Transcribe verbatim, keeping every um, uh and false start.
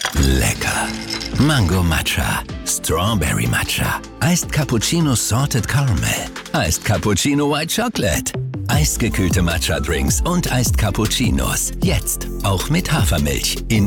Lecker. Mango Matcha, Strawberry Matcha, Iced Cappuccino Salted Caramel, Iced Cappuccino White Chocolate, eisgekühlte Matcha-Drinks und Iced Cappuccinos. Jetzt auch mit Hafermilch in